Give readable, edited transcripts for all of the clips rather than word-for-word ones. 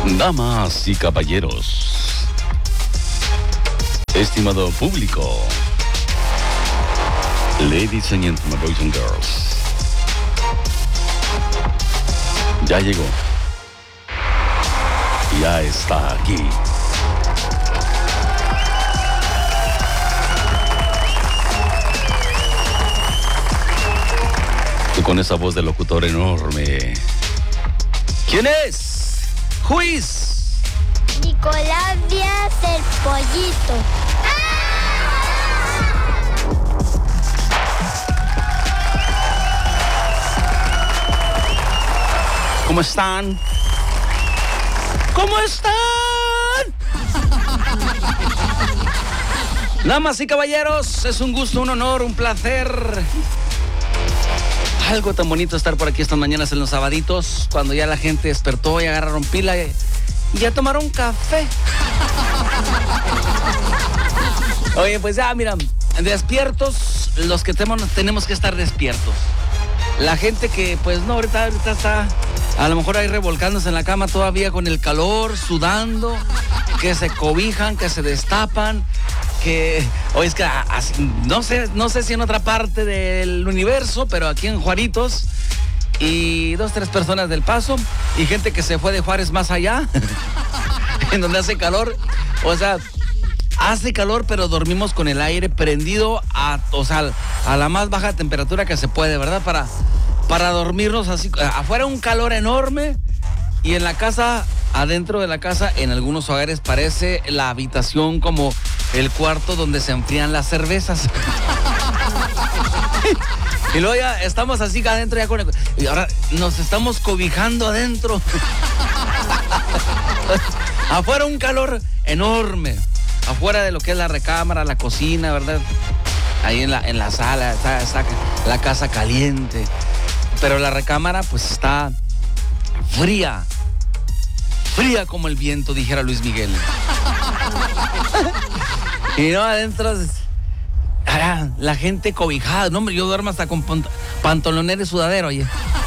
Damas y caballeros, estimado público, ladies and gentlemen, boys and girls, ya llegó, ya está aquí. Y con esa voz de locutor enorme, ¿quién es? Who is? Nicolás Díaz el Pollito. ¿Cómo están? ¿Cómo están? Damas y caballeros, es un gusto, un honor, un placer. Algo tan bonito estar por aquí estas mañanas en los sabaditos, cuando ya la gente despertó y agarraron pila y ya tomaron café. Oye, pues ya, mira, despiertos, los que tenemos que estar despiertos. La gente que, pues no, ahorita está a lo mejor ahí revolcándose en la cama todavía con el calor, sudando, que se cobijan, que se destapan, que, oye, es que así, no sé si en otra parte del universo, pero aquí en Juaritos, y 2, 3 personas del Paso, y gente que se fue de Juárez más allá, en donde hace calor, o sea, hace calor, pero dormimos con el aire prendido a la más baja temperatura que se puede, ¿verdad? Para dormirnos así, afuera un calor enorme, y en la casa, adentro de la casa, en algunos hogares parece la habitación como el cuarto donde se enfrían las cervezas. Y luego ya estamos así adentro, y ahora nos estamos cobijando adentro. Afuera un calor enorme, afuera de lo que es la recámara, la cocina, ¿verdad? Ahí en la sala está la casa caliente, pero la recámara pues está fría como el viento, dijera Luis Miguel. Y no, adentro la gente cobijada. No, hombre, yo duermo hasta con pantalones de sudadero, oye.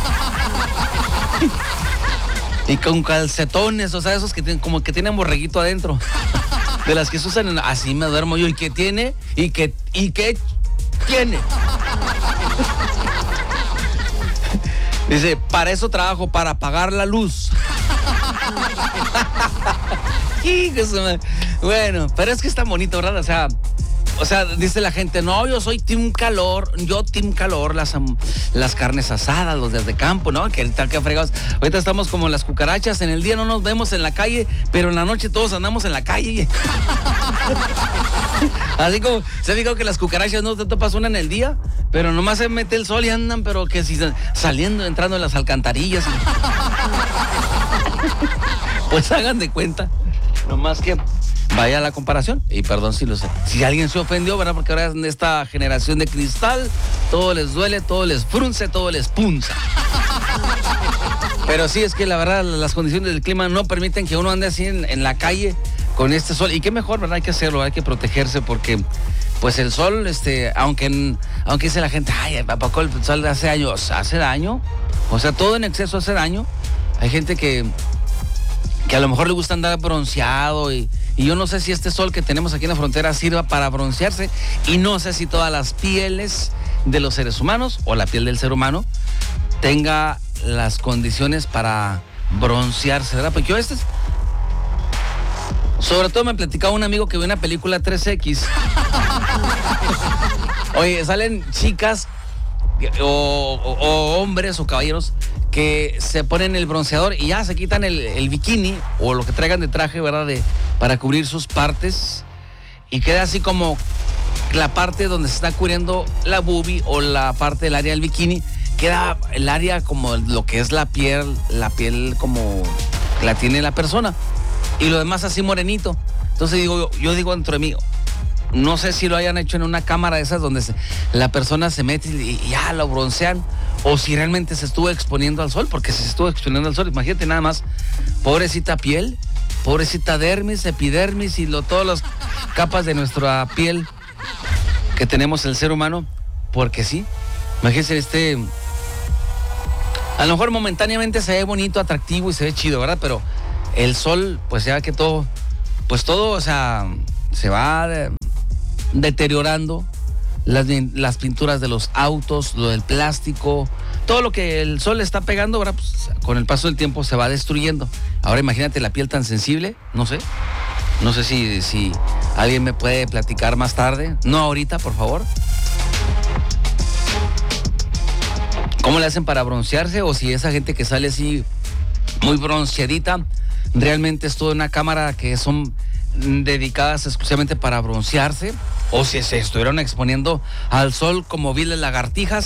Y con calcetones, o sea, esos que como que tienen borreguito adentro. De las que se usan, así me duermo yo. ¿Y qué tiene? ¿Y qué tiene? Dice, para eso trabajo, para apagar la luz. Bueno, pero es que está bonito, ¿verdad? O sea, dice la gente, no, yo soy team calor, las carnes asadas, los días de campo, ¿no? Que ahorita que fregados. Ahorita estamos como las cucarachas, en el día no nos vemos en la calle, pero en la noche todos andamos en la calle. Así como, ¿se ha fijado que las cucarachas no te topas una en el día? Pero nomás se mete el sol y andan, pero que si saliendo, entrando en las alcantarillas. Pues hagan de cuenta, nomás que vaya a la comparación. Y perdón si alguien se ofendió, ¿verdad? Porque ahora en esta generación de cristal, todo les duele, todo les frunce, todo les punza. Pero sí, es que la verdad, las condiciones del clima no permiten que uno ande así en la calle con este sol. Y qué mejor, ¿verdad? Hay que hacerlo, hay que protegerse porque, pues el sol, aunque dice la gente, ay, ¿a poco el sol hace daño? O sea, todo en exceso hace daño. Hay gente que a lo mejor le gusta andar bronceado y yo no sé si este sol que tenemos aquí en la frontera sirva para broncearse, y no sé si todas las pieles de los seres humanos o la piel del ser humano tenga las condiciones para broncearse, ¿verdad? Porque yo sobre todo me platicaba un amigo que vio una película 3X. Oye, salen chicas o hombres o caballeros que se ponen el bronceador y ya se quitan el bikini o lo que traigan de traje, ¿verdad? Para cubrir sus partes, y queda así como la parte donde se está cubriendo la boobie o la parte del área del bikini, queda el área como lo que es la piel como la tiene la persona, y lo demás así morenito. Entonces yo digo dentro de mí, no sé si lo hayan hecho en una cámara de esas donde la persona se mete y ya lo broncean, o si realmente se estuvo exponiendo al sol, porque si se estuvo exponiendo al sol, imagínate nada más, pobrecita piel, pobrecita dermis, epidermis y todas las capas de nuestra piel que tenemos el ser humano, porque sí, imagínense a lo mejor momentáneamente se ve bonito, atractivo y se ve chido, ¿verdad? Pero el sol, pues ya que todo, o sea, se va deteriorando. Las pinturas de los autos, lo del plástico, todo lo que el sol está pegando, ahora pues, con el paso del tiempo se va destruyendo. Ahora imagínate la piel tan sensible, no sé si alguien me puede platicar más tarde, no ahorita, por favor. ¿Cómo le hacen para broncearse? O si esa gente que sale así muy bronceadita, realmente es toda una cámara que son dedicadas exclusivamente para broncearse, o si se estuvieron exponiendo al sol como viles lagartijas.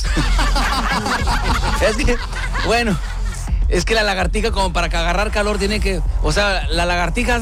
Es que la lagartija, como para que agarrar calor, tiene que, o sea, la lagartija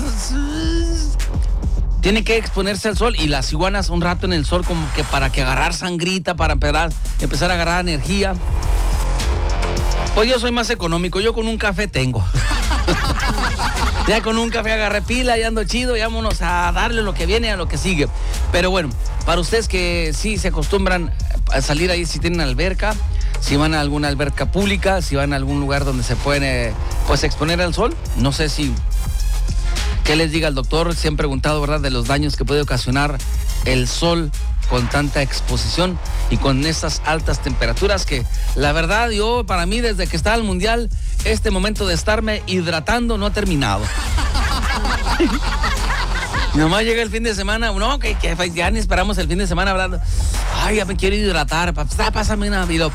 tiene que exponerse al sol, y las iguanas un rato en el sol como que para que agarrar sangrita, para empezar a agarrar energía. Pues yo soy más económico, yo con un café tengo. Ya con un café agarré pila, ya ando chido, ya vámonos a darle lo que viene a lo que sigue. Pero bueno, para ustedes que sí se acostumbran a salir ahí, si tienen alberca, si van a alguna alberca pública, si van a algún lugar donde se pueden pues exponer al sol, no sé si qué les diga el doctor. Se han preguntado, ¿verdad?, de los daños que puede ocasionar el sol con tanta exposición y con estas altas temperaturas, que la verdad para mí desde que está el mundial, este momento de estarme hidratando no ha terminado. Nomás llega el fin de semana, no, que ya ni esperamos el fin de semana hablando. Ay, ya me quiero hidratar, pásame una vida.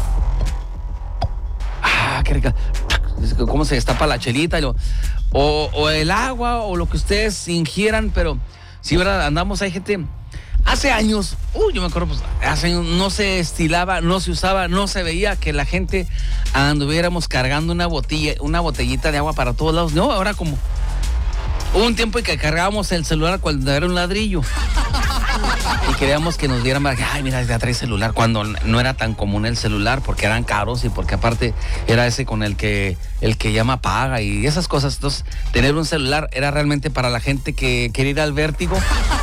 Qué rica. Cómo se destapa la chelita, o el agua, o lo que ustedes ingieran, pero sí, ¿verdad? Hay gente. Hace años, yo me acuerdo, pues, hace años no se estilaba, no se usaba, no se veía que la gente anduviéramos cargando una botellita de agua para todos lados. No, ahora como hubo un tiempo en que cargábamos el celular cuando era un ladrillo. Y queríamos que nos dieran, ay, mira, ya trae celular, cuando no era tan común el celular, porque eran caros y porque aparte era ese con el que llama paga y esas cosas. Entonces, tener un celular era realmente para la gente que quería ir al Vértigo.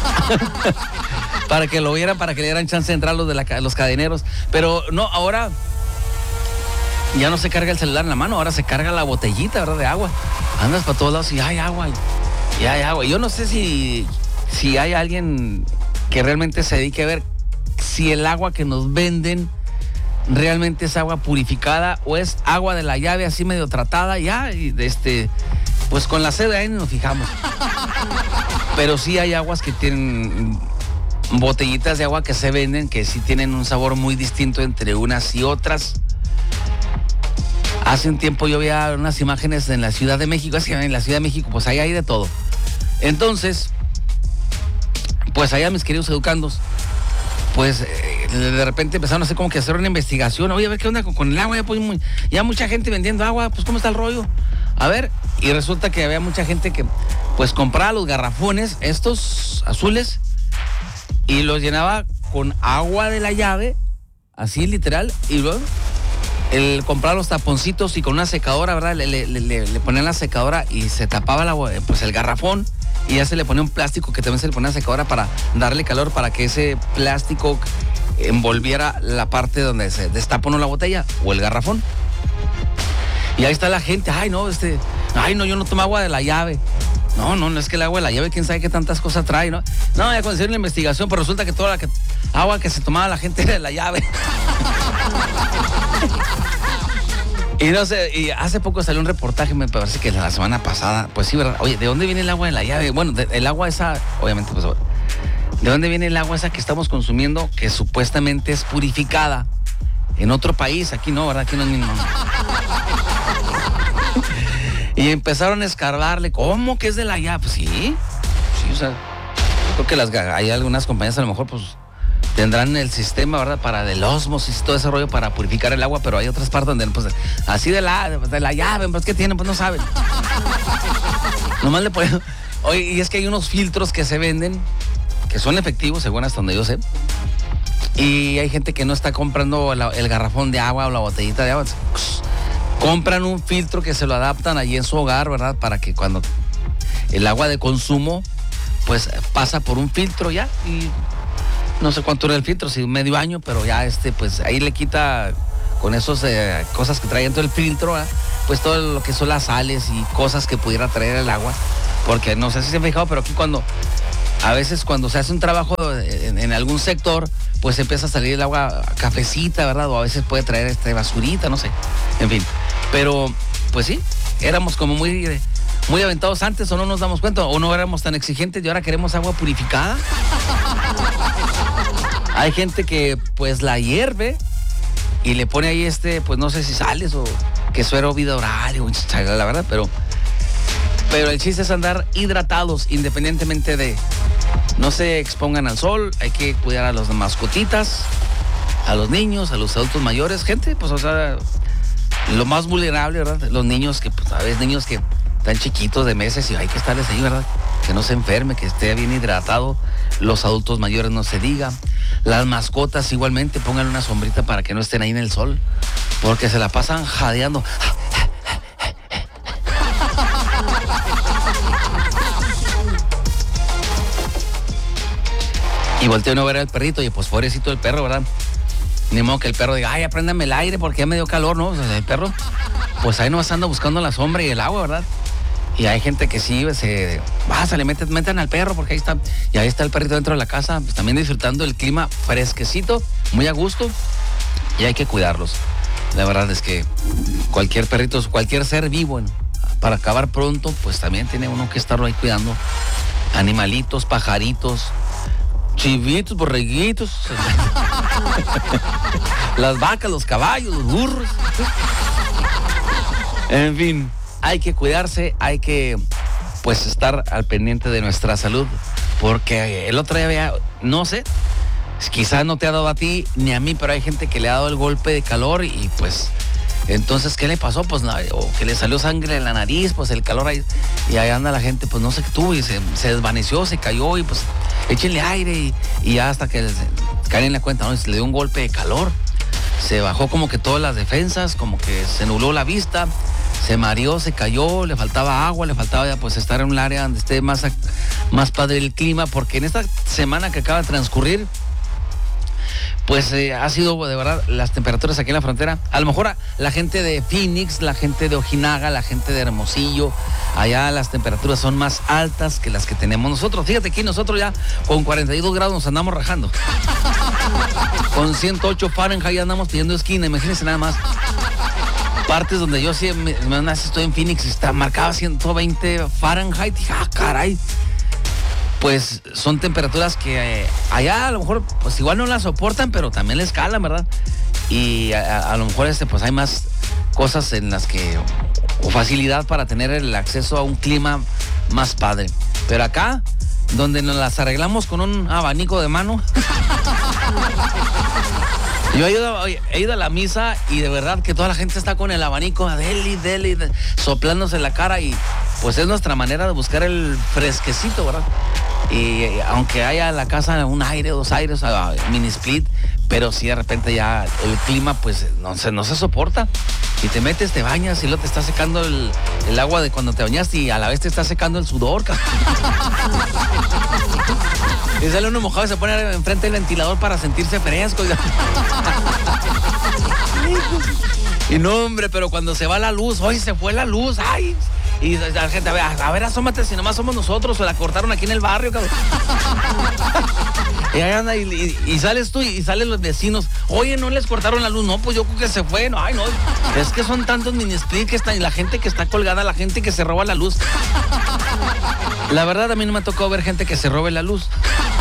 Para que lo vieran, para que le dieran chance de entrar los cadeneros. Pero no, ahora ya no se carga el celular en la mano, ahora se carga la botellita, ¿verdad?, de agua. Andas para todos lados y hay agua. Y hay agua. Yo no sé si hay alguien que realmente se dedique a ver si el agua que nos venden realmente es agua purificada o es agua de la llave así medio tratada, ya, y pues con la sed ahí nos fijamos. Pero sí hay aguas que tienen botellitas de agua que se venden, que sí tienen un sabor muy distinto entre unas y otras. Hace un tiempo yo veía unas imágenes en la Ciudad de México, es que en la Ciudad de México pues ahí hay de todo. Entonces, pues allá mis queridos educandos, pues de repente empezaron a hacer como que hacer una investigación. Oye, a ver qué onda con el agua, ya mucha gente vendiendo agua, pues cómo está el rollo. A ver, y resulta que había mucha gente que pues compraba los garrafones, estos azules, y los llenaba con agua de la llave, así literal, y luego compraba los taponcitos y con una secadora, ¿verdad? Le ponían la secadora y se tapaba el garrafón, y ya se le ponía un plástico que también se le ponía secadora para darle calor, para que ese plástico envolviera la parte donde se destapa la botella o el garrafón. Y ahí está la gente, yo no tomo agua de la llave. No, es que el agua de la llave, quién sabe qué tantas cosas trae, ¿no? No, ya cuando hicieron la investigación, pero resulta que toda agua que se tomaba la gente era de la llave. Y no sé, y hace poco salió un reportaje, me parece que la semana pasada, pues sí, ¿verdad? Oye, ¿de dónde viene el agua de la llave? Bueno, el agua esa, obviamente, pues, ¿de dónde viene el agua esa que estamos consumiendo, que supuestamente es purificada en otro país? Aquí no, ¿verdad? Aquí no es mismo. Y empezaron a escarbarle, ¿cómo que es de la llave? Pues sí, o sea, yo creo que hay algunas compañías a lo mejor, pues, tendrán el sistema, ¿verdad?, para del ósmosis y todo ese rollo para purificar el agua, pero hay otras partes donde, pues, así de la llave, pues, ¿qué tienen? Pues no saben. Nomás le ponen. Oye, y es que hay unos filtros que se venden, que son efectivos, según hasta donde yo sé, y hay gente que no está comprando el garrafón de agua o la botellita de agua. Compran un filtro que se lo adaptan allí en su hogar, ¿verdad?, para que cuando el agua de consumo, pues, pasa por un filtro ya, y no sé cuánto era el filtro, si medio año, pero ya pues ahí le quita con esas cosas que trae dentro del filtro, ¿verdad?, pues todo lo que son las sales y cosas que pudiera traer el agua. Porque no sé si se han fijado, pero aquí a veces cuando se hace un trabajo en algún sector, pues empieza a salir el agua cafecita, ¿verdad? O a veces puede traer basurita, no sé. En fin. Pero, pues sí, éramos como muy aventados antes, o no nos damos cuenta, o no éramos tan exigentes y ahora queremos agua purificada. Hay gente que pues la hierve y le pone ahí pues no sé si sales o que suero vida oral, la verdad, pero el chiste es andar hidratados independientemente de no se expongan al sol. Hay que cuidar a las mascotitas, a los niños, a los adultos mayores, gente, pues o sea, lo más vulnerable, ¿verdad? Los niños que, pues a veces niños que están chiquitos de meses y hay que estarles ahí, ¿verdad? Que no se enferme, que esté bien hidratado. Los adultos mayores no se diga. Las mascotas igualmente, pónganle una sombrita para que no estén ahí en el sol, porque se la pasan jadeando. Y volteo a ver al perrito y pues pobrecito el perro, ¿verdad? Ni modo que el perro diga, ay, apréndame el aire porque ya me dio calor, ¿no? O sea, el perro, pues ahí nomás anda buscando la sombra y el agua, ¿verdad? Y hay gente que sí, se le metan al perro porque ahí está el perrito dentro de la casa, pues también disfrutando el clima fresquecito, muy a gusto, y hay que cuidarlos. La verdad es que cualquier perrito, cualquier ser vivo, para acabar pronto, pues también tiene uno que estarlo ahí cuidando. Animalitos, pajaritos, chivitos, borreguitos, las vacas, los caballos, los burros. En fin, hay que cuidarse, hay que pues estar al pendiente de nuestra salud, porque el otro día, no sé, quizás no te ha dado a ti ni a mí, pero hay gente que le ha dado el golpe de calor y pues entonces, ¿qué le pasó? Pues o que le salió sangre en la nariz, pues el calor ahí, y ahí anda la gente, pues no sé qué tuvo, y se desvaneció, se cayó, y pues échenle aire, y ya hasta que caen en la cuenta, ¿no? Se le dio un golpe de calor, se bajó como que todas las defensas, como que se nubló la vista, se mareó, se cayó, le faltaba agua, le faltaba ya pues estar en un área donde esté más padre el clima, porque en esta semana que acaba de transcurrir, pues ha sido de verdad las temperaturas aquí en la frontera. A lo mejor la gente de Phoenix, la gente de Ojinaga, la gente de Hermosillo, allá las temperaturas son más altas que las que tenemos nosotros. Fíjate aquí nosotros ya con 42 grados nos andamos rajando. Con 108 Fahrenheit andamos pidiendo esquina, imagínense nada más. Partes donde yo sí estoy en Phoenix y está marcada 120 Fahrenheit. Y caray. Pues son temperaturas que allá a lo mejor pues igual no las soportan, pero también les calan, ¿verdad? Y a lo mejor pues hay más cosas en las que, o facilidad para tener el acceso a un clima más padre. Pero acá, donde nos las arreglamos con un abanico de mano. Yo he ido a la misa y de verdad que toda la gente está con el abanico, deli, soplándose la cara, y pues es nuestra manera de buscar el fresquecito, ¿verdad? Y aunque haya en la casa un aire, dos aires, mini split, pero si de repente ya el clima pues no se soporta. Y te metes, te bañas y luego te está secando el agua de cuando te bañaste y a la vez te está secando el sudor. Y sale uno mojado y se pone enfrente del ventilador para sentirse fresco. Y no, hombre, pero cuando se va la luz, hoy se fue la luz, ay. Y la gente, a ver, asómate, si nomás somos nosotros, o la cortaron aquí en el barrio, cabrón. Y ahí anda, y sales tú y salen los vecinos. Oye, ¿no les cortaron la luz? No, pues yo creo que se fue. No, ay, no. Es que son tantos mini split que están, y la gente que está colgada, la gente que se roba la luz. La verdad, a mí no me ha tocado ver gente que se robe la luz.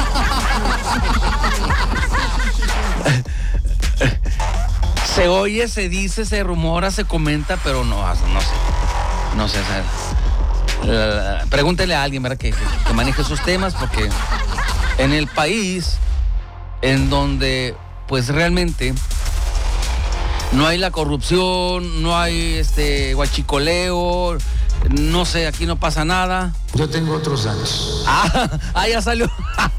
Se oye, se dice, se rumora, se comenta, pero no sé. Pregúntele a alguien, ¿verdad? Que maneje esos temas, porque en el país en donde pues realmente no hay la corrupción, no hay guachicoleo, no sé, aquí no pasa nada. Yo tengo otros datos. Ya salió.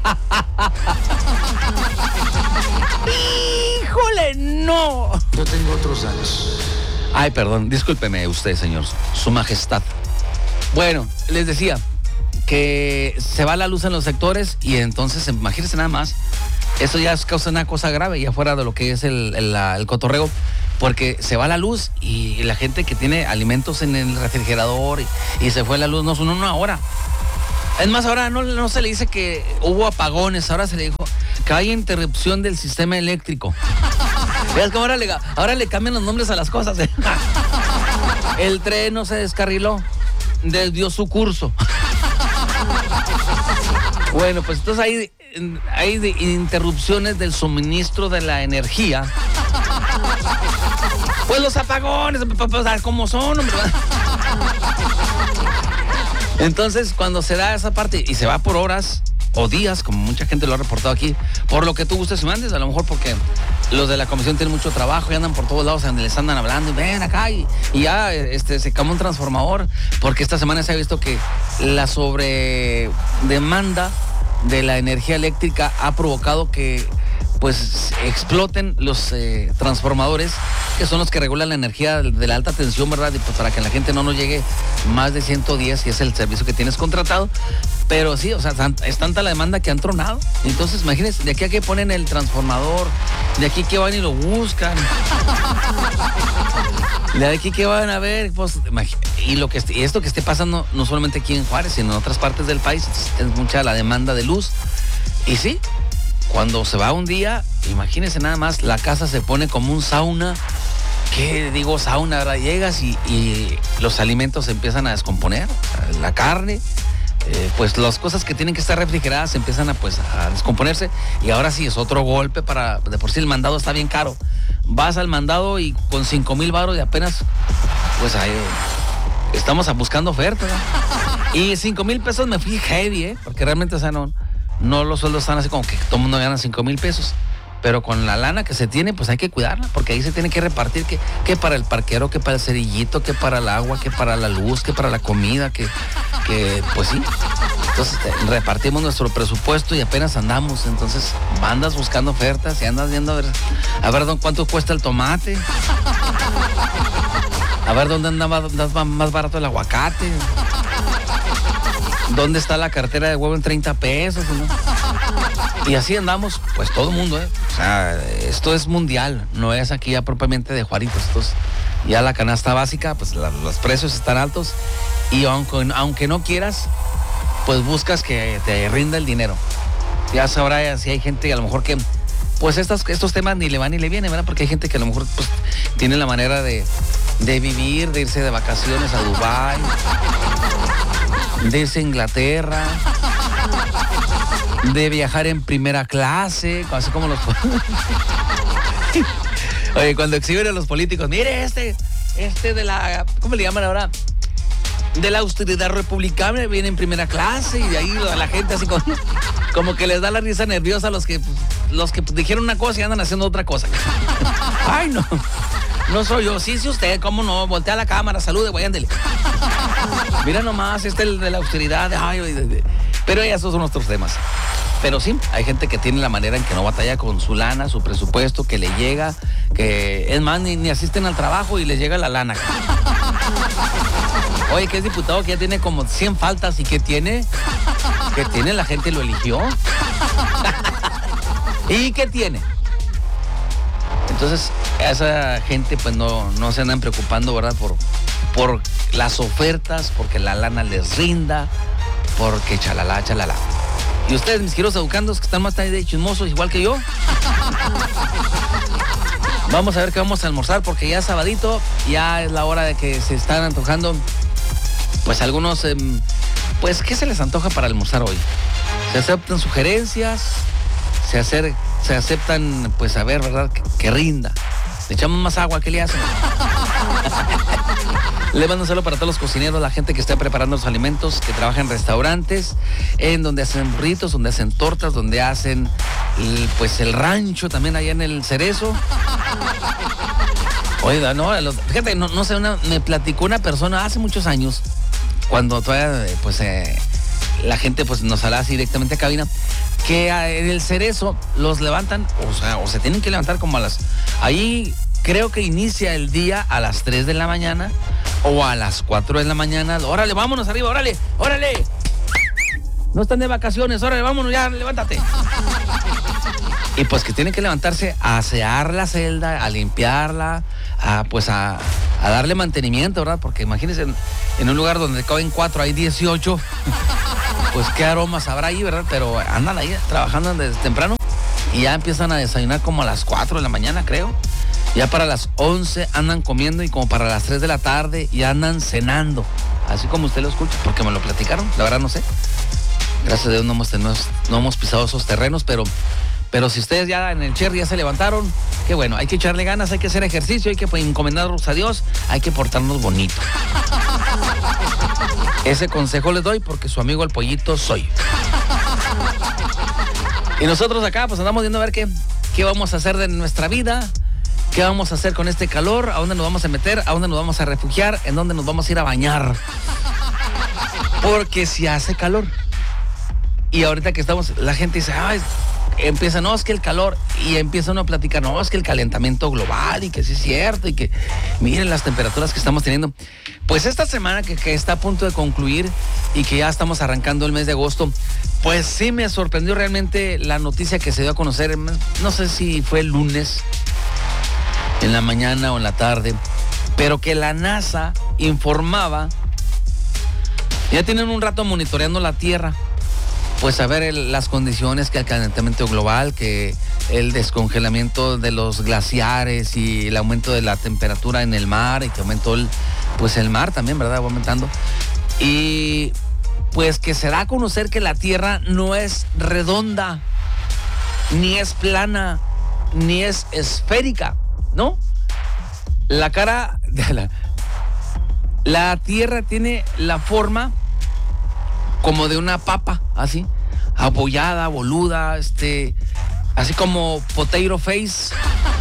¡Híjole, no! Yo tengo otros datos. Ay, perdón, discúlpeme usted, señor, su majestad. Bueno, les decía que se va la luz en los sectores y entonces, imagínense nada más, eso ya causa una cosa grave, ya fuera de lo que es el cotorreo, porque se va la luz y la gente que tiene alimentos en el refrigerador y se fue la luz, no son una hora. Es más, ahora no se le dice que hubo apagones, ahora se le dijo que hay interrupción del sistema eléctrico. ¿Ves cómo ahora le cambian los nombres a las cosas? El tren no se descarriló, desvió su curso. Bueno, pues entonces hay interrupciones del suministro de la energía. Pues los apagones, como son, hombre. Entonces, cuando se da esa parte y se va por horas o días, como mucha gente lo ha reportado aquí, por lo que tú gustes y mandes, a lo mejor porque los de la comisión tienen mucho trabajo y andan por todos lados, les andan hablando y ven acá y ya se cambia un transformador, porque esta semana se ha visto que la sobredemanda de la energía eléctrica ha provocado que pues exploten los transformadores, que son los que regulan la energía de la alta tensión, ¿verdad? Y pues para que la gente no nos llegue más de 110, y es el servicio que tienes contratado. Pero sí, o sea, es tanta la demanda que han tronado. Entonces, imagínense, de aquí a que ponen el transformador, de aquí que van y lo buscan. De aquí que van a ver, pues, y esto que esté pasando no solamente aquí en Juárez, sino en otras partes del país, es mucha la demanda de luz. Y sí, cuando se va un día, imagínense nada más, la casa se pone como un sauna. ¿Qué digo sauna? ¿Verdad? Llegas y los alimentos se empiezan a descomponer, la carne, pues las cosas que tienen que estar refrigeradas empiezan a descomponerse. Y ahora sí es otro golpe de por sí el mandado está bien caro. Vas al mandado y con 5,000 varos y apenas, pues ahí estamos buscando ofertas, ¿no? Y 5,000 pesos me fui heavy, porque realmente, o sea, no los sueldos están así como que todo el mundo gana 5,000 pesos. Pero con la lana que se tiene, pues hay que cuidarla, porque ahí se tiene que repartir que para el parquero, que para el cerillito, que para el agua, que para la luz, que para la comida, que pues sí. Entonces repartimos nuestro presupuesto y apenas andamos. Entonces andas buscando ofertas y andas viendo a ver cuánto cuesta el tomate. A ver dónde anda más barato el aguacate. ¿Dónde está la cartera de huevo en 30 pesos? ¿No? Y así andamos, pues todo el mundo, O sea, esto es mundial, no es aquí ya propiamente de Juaritos. Entonces, ya la canasta básica, pues los precios están altos y aunque no quieras, pues buscas que te rinda el dinero. Ya sabrá si hay gente a lo mejor que, pues estos temas ni le van ni le vienen, ¿verdad? Porque hay gente que a lo mejor pues tiene la manera de vivir, de irse de vacaciones a Dubái, de irse a Inglaterra, de viajar en primera clase, así como los... Oye, cuando exhiben a los políticos, mire este de la... ¿Cómo le llaman ahora? De la austeridad republicana, viene en primera clase y de ahí la gente así como que les da la risa nerviosa a los que dijeron una cosa y andan haciendo otra cosa. Ay, no soy yo, sí usted, cómo no, voltea a la cámara, salude, güey, ándele. Mira nomás, el de la austeridad, pero esos son nuestros temas. Pero sí, hay gente que tiene la manera en que no batalla con su lana, su presupuesto, que le llega, que es más, ni asisten al trabajo y les llega la lana. Oye, que es diputado que ya tiene como 100 faltas y que tiene la gente lo eligió. ¿Y qué tiene? Entonces, a esa gente pues no se andan preocupando, ¿verdad? Por las ofertas, porque la lana les rinda, porque chalala. Y ustedes, mis queridos educandos, que están más tarde de chismosos, igual que yo. Vamos a ver qué vamos a almorzar, porque ya es sabadito, ya es la hora de que se están antojando, pues algunos, pues, ¿qué se les antoja para almorzar hoy? Se aceptan sugerencias, se aceptan, pues, a ver, ¿verdad? Que rinda. Le echamos más agua, ¿qué le hacen? Le mando un saludo para todos los cocineros, la gente que está preparando los alimentos, que trabaja en restaurantes, en donde hacen burritos, donde hacen tortas, donde hacen el rancho también allá en el Cerezo. Oiga, fíjate, no sé, me platicó una persona hace muchos años, cuando todavía, la gente pues nos hablaba así directamente a cabina, que en el Cerezo los levantan, o se tienen que levantar como ahí creo que inicia el día a las 3 de la mañana o a las 4 de la mañana. Órale, vámonos arriba, órale. No están de vacaciones, órale, vámonos ya, levántate. Y pues que tienen que levantarse a asear la celda, a limpiarla, a darle mantenimiento, ¿verdad? Porque imagínense, en un lugar donde caben 4, hay 18, pues qué aromas habrá ahí, ¿verdad? Pero andan ahí trabajando desde temprano y ya empiezan a desayunar como a las 4 de la mañana, creo. Ya para las 11 andan comiendo y como para las 3 de la tarde ya andan cenando. Así como usted lo escucha, porque me lo platicaron, la verdad no sé. Gracias a Dios no hemos pisado esos terrenos, pero si ustedes ya en el Cherry ya se levantaron, qué bueno, hay que echarle ganas, hay que hacer ejercicio, hay que encomendarnos a Dios, hay que portarnos bonito. Ese consejo les doy porque su amigo el pollito soy. Y nosotros acá pues andamos viendo a ver qué vamos a hacer de nuestra vida, qué vamos a hacer con este calor, a dónde nos vamos a meter, a dónde nos vamos a refugiar, en dónde nos vamos a ir a bañar. Porque si hace calor. Y ahorita que estamos, la gente dice, empieza, no, es que el calor, y empieza uno a platicar, no, es que el calentamiento global, y que sí es cierto, y que miren las temperaturas que estamos teniendo. Pues esta semana que está a punto de concluir y que ya estamos arrancando el mes de agosto, pues sí me sorprendió realmente la noticia que se dio a conocer, no sé si fue el lunes, en la mañana o en la tarde, pero que la NASA informaba, ya tienen un rato monitoreando la Tierra, pues a ver las condiciones que el calentamiento global, que el descongelamiento de los glaciares y el aumento de la temperatura en el mar y que aumentó el mar también, ¿verdad? Va aumentando. Y pues que se da a conocer que la Tierra no es redonda, ni es plana, ni es esférica, ¿no? La cara de la Tierra tiene la forma como de una papa, así, abollada, boluda, así como potato face.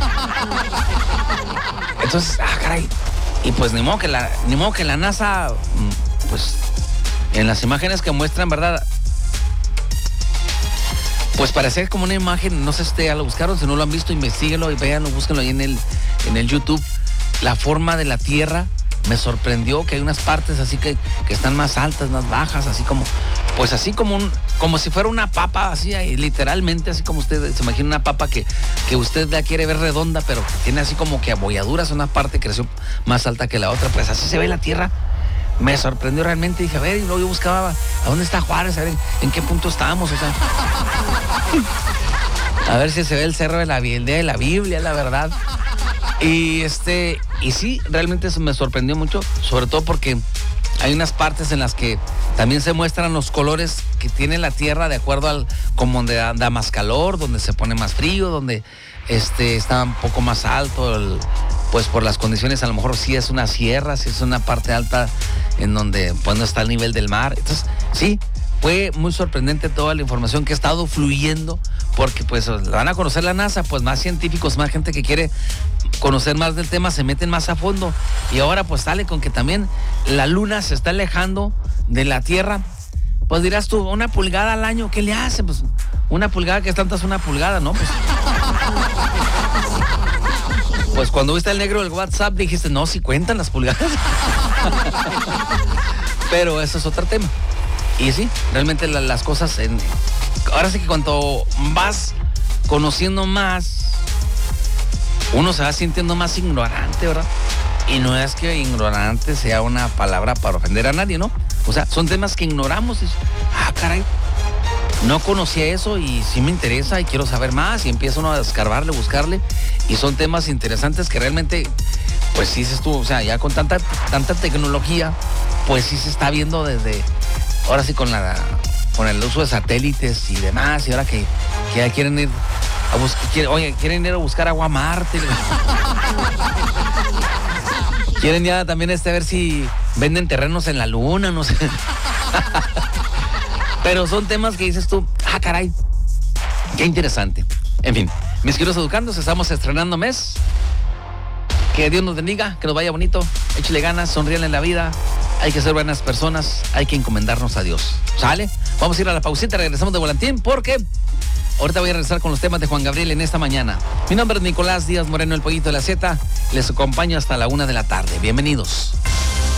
Entonces, caray. Y pues ni modo que la NASA, pues, en las imágenes que muestran, ¿verdad? Pues parece como una imagen, no sé si ya lo buscaron, si no lo han visto, investíguenlo y véanlo, búsquenlo ahí en el YouTube. La forma de la Tierra. Me sorprendió que hay unas partes así que están más altas, más bajas, así como si fuera una papa, así literalmente, así como usted se imagina una papa que usted la quiere ver redonda, pero que tiene así como que abolladuras, una parte creció más alta que la otra, pues así se ve la Tierra. Me sorprendió realmente, dije, a ver, y luego yo buscaba a dónde está Juárez, a ver en qué punto estábamos, o sea. A ver si se ve el cerro de la Biblia, la verdad. Y sí, realmente eso me sorprendió mucho, sobre todo porque hay unas partes en las que también se muestran los colores que tiene la Tierra de acuerdo al como donde da más calor, donde se pone más frío, donde está un poco más alto, pues por las condiciones, a lo mejor sí es una sierra, sí es una parte alta en donde pues no está al nivel del mar. Entonces, sí, fue muy sorprendente toda la información que ha estado fluyendo, porque pues la van a conocer la NASA, pues más científicos, más gente que quiere conocer más del tema, se meten más a fondo, y ahora pues sale con que también la Luna se está alejando de la Tierra. Pues dirás tú, 1 pulgada al año, ¿qué le hace? Pues 1 pulgada, ¿qué tanto es 1 pulgada, no? Pues cuando viste el negro del WhatsApp dijiste, no, si cuentan las pulgadas. Pero eso es otro tema. Y sí, realmente las cosas, ahora sí que cuanto vas conociendo más, uno se va sintiendo más ignorante, ¿verdad? Y no es que ignorante sea una palabra para ofender a nadie, ¿no? O sea, son temas que ignoramos. Caray, no conocía eso y sí me interesa y quiero saber más, y empieza uno a escarbarle, buscarle, y son temas interesantes que realmente, pues sí se estuvo, o sea, ya con tanta tecnología, pues sí se está viendo desde, ahora sí con el uso de satélites y demás, y ahora que ya quieren ir a buscar, quieren ir a buscar agua a Marte. Quieren ya también ver si venden terrenos en la Luna, no sé. Pero son temas que dices tú, caray, qué interesante. En fin, mis queridos educandos, estamos estrenando mes. Que Dios nos bendiga, que nos vaya bonito, échale ganas, sonríen en la vida. Hay que ser buenas personas, hay que encomendarnos a Dios. ¿Sale? Vamos a ir a la pausita, regresamos de volantín porque ahorita voy a regresar con los temas de Juan Gabriel en esta mañana. Mi nombre es Nicolás Díaz Moreno, el Pollito de la Z. Les acompaño hasta la 1 de la tarde. Bienvenidos.